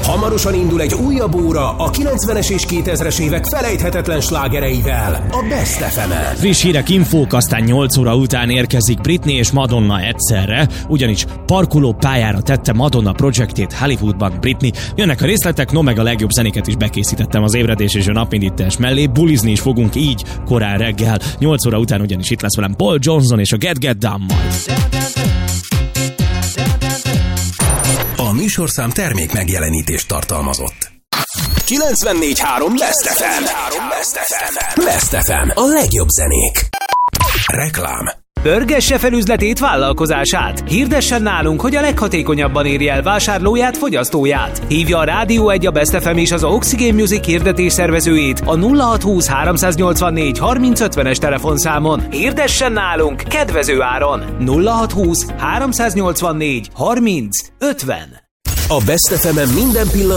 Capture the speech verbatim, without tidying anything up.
Hamarosan indul egy újabb óra a kilencvenes és kétezres évek felejthetetlen slágereivel, a Best ef emen. Friss hírek, infók, aztán nyolc óra után érkezik Britney és Madonna egyszerre, ugyanis parkoló pályára tette Madonna projektjét Hollywoodban Britney. Jönnek a részletek, no meg a legjobb zenéket is bekészítettem az ébredés és a napindítás mellé, bulizni is fogunk így korán reggel. nyolc óra után ugyanis itt lesz velem Paul Johnson és a Get Get Down majd. A műsorszám termék megjelenítést tartalmazott. kilencvennégy három Best ef em. Best ef em. A legjobb zenék. Reklám. Pörgesse fel üzletét, vállalkozását. Hirdessen nálunk, hogy a leghatékonyabban érje el vásárlóját, fogyasztóját. Hívja a Rádió egy, a Best ef em és az Oxygen Music hirdetés szervezőjét a nulla hat húsz háromszáznyolcvannégy harminc ötvenes telefonszámon. Hirdessen nálunk kedvező áron. nulla hat húsz háromszáznyolcvannégy harminc ötven. A Best ef emen minden pillanat